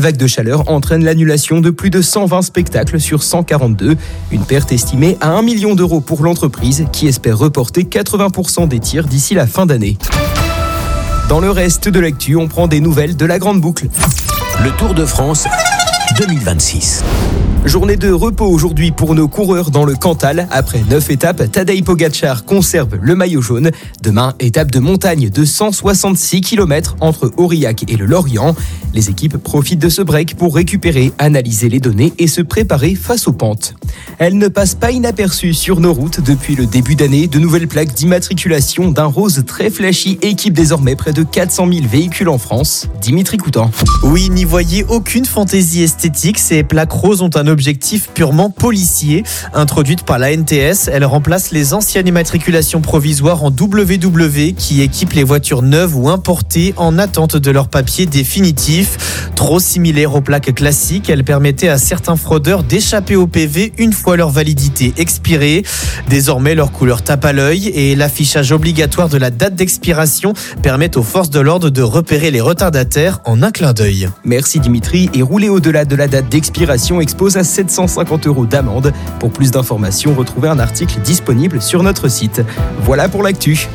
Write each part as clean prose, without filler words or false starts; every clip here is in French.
vague de chaleur entraîne l'annulation de plus de 120 spectacles sur 142. Une perte estimée à 1 million d'euros pour l'entreprise qui espère reporter 80% des tirs d'ici la fin d'année. Dans le reste de l'actu, on prend des nouvelles de la Grande Boucle. Le Tour de France 2026. Journée de repos aujourd'hui pour nos coureurs dans le Cantal. Après 9 étapes, Tadej Pogačar conserve le maillot jaune. Demain, étape de montagne de 166 km entre Aurillac et le Lorient. Les équipes profitent de ce break pour récupérer, analyser les données et se préparer face aux pentes. Elles ne passent pas inaperçues sur nos routes depuis le début d'année. De nouvelles plaques d'immatriculation d'un rose très flashy équipent désormais près de 400 000 véhicules en France. Dimitri Coutan. Oui, n'y voyez aucune fantaisie esthétique. Ces plaques roses ont un objectif purement policier. Introduite par la NTS, elles remplacent les anciennes immatriculations provisoires en WW qui équipent les voitures neuves ou importées en attente de leur papier définitif. Trop similaires aux plaques classiques, elles permettaient à certains fraudeurs d'échapper au PV une fois leur validité expirée. Désormais, leur couleur tape à l'œil et l'affichage obligatoire de la date d'expiration permet aux forces de l'ordre de repérer les retardataires en un clin d'œil. Merci Dimitri. Et rouler au-delà de la date d'expiration expose à 750 € d'amende. Pour plus d'informations, retrouvez un article disponible sur notre site. Voilà pour l'actu.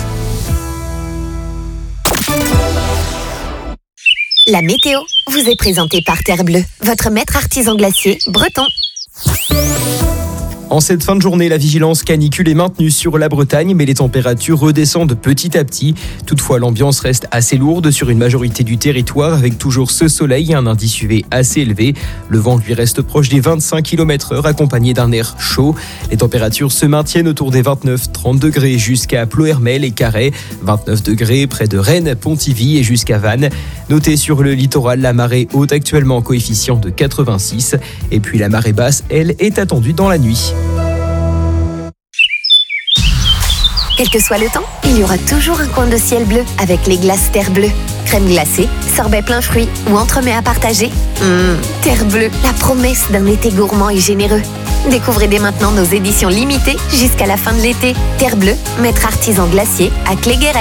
La météo vous est présentée par Terre Bleue, votre maître artisan glacier breton. En cette fin de journée, la vigilance canicule est maintenue sur la Bretagne, mais les températures redescendent petit à petit. Toutefois, l'ambiance reste assez lourde sur une majorité du territoire, avec toujours ce soleil et un indice UV assez élevé. Le vent lui reste proche des 25 km/h, accompagné d'un air chaud. Les températures se maintiennent autour des 29-30 degrés jusqu'à Ploërmel et Carhaix, 29 degrés près de Rennes, Pontivy et jusqu'à Vannes. Notez sur le littoral la marée haute actuellement en coefficient de 86. Et puis la marée basse, elle, est attendue dans la nuit. Quel que soit le temps, il y aura toujours un coin de ciel bleu avec les glaces Terre Bleue. Crème glacée, sorbet plein fruits ou entremets à partager. Terre Bleue, la promesse d'un été gourmand et généreux. Découvrez dès maintenant nos éditions limitées jusqu'à la fin de l'été. Terre Bleue, maître artisan glacier à Cléguer.